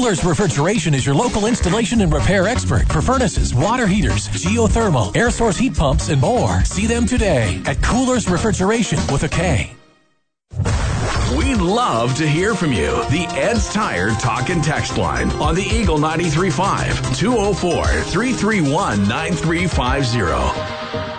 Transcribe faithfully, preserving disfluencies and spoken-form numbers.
Coolers Refrigeration is your local installation and repair expert for furnaces, water heaters, geothermal, air source heat pumps, and more. See them today at Coolers Refrigeration with a K. We'd love to hear from you. The Ed's Tire Talk and Text line on the Eagle ninety-three point five, two oh four, three three one, nine three five zero.